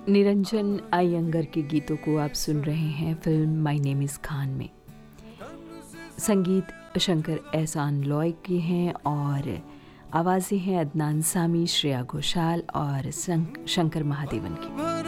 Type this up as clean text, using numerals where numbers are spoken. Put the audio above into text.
निरंजन अय्यंगर के गीतों को आप सुन रहे हैं film my name is Khan में। संगीत शंकर एहसान लॉय के हैं और आवाज़ें हैं अदनान सामी, श्रेया घोषाल और शंकर महादेवन की।